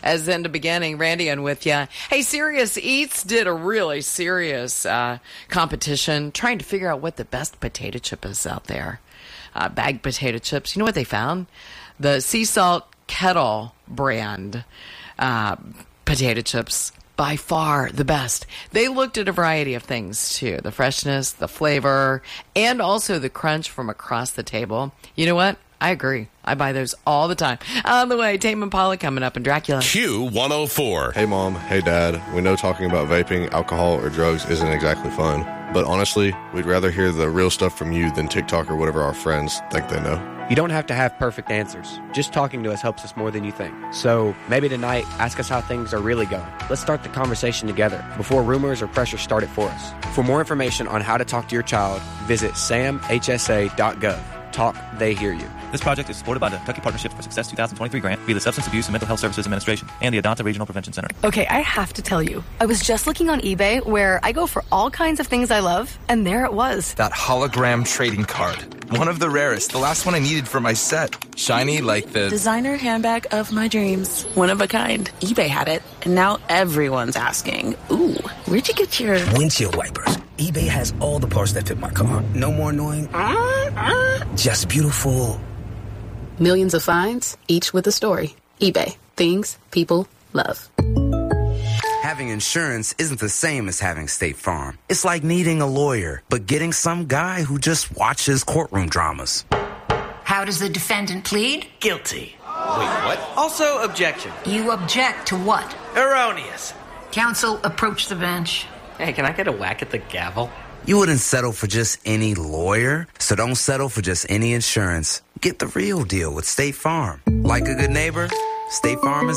as in the beginning. Randy and with you. Hey, Serious Eats did a really serious competition trying to figure out what the best potato chip is out there. Bagged potato chips. You know what they found? The Sea Salt Kettle brand potato chips, by far the best. They looked at a variety of things, too. The freshness, the flavor, and also the crunch from across the table. You know what? I agree. I buy those all the time. On the way, Tame Impala coming up in Dracula. Q104. Hey, Mom. Hey, Dad. We know talking about vaping, alcohol, or drugs isn't exactly fun. But honestly, we'd rather hear the real stuff from you than TikTok or whatever our friends think they know. You don't have to have perfect answers. Just talking to us helps us more than you think. So maybe tonight, ask us how things are really going. Let's start the conversation together before rumors or pressure start it for us. For more information on how to talk to your child, visit samhsa.gov. Talk, they hear you. This project is supported by the Kentucky Partnership for Success 2023 grant via the Substance Abuse and Mental Health Services Administration and the Adonta Regional Prevention Center. Okay, I have to tell you, I was just looking on eBay where I go for all kinds of things I love, and there it was. That hologram trading card. One of the rarest. The last one I needed for my set. Shiny like the designer handbag of my dreams. One of a kind. eBay had it, and now everyone's asking, ooh, where'd you get your windshield wipers? eBay has all the parts that fit my car. No more annoying. Just beautiful. Millions of finds, each with a story. eBay. Things people love. Having insurance isn't the same as having State Farm. It's like needing a lawyer, but getting some guy who just watches courtroom dramas. How does the defendant plead? Guilty. Wait, what? Also, objection. You object to what? Erroneous. Counsel, approach the bench. Hey, can I get a whack at the gavel? You wouldn't settle for just any lawyer, so don't settle for just any insurance. Get the real deal with State Farm. Like a good neighbor, State Farm is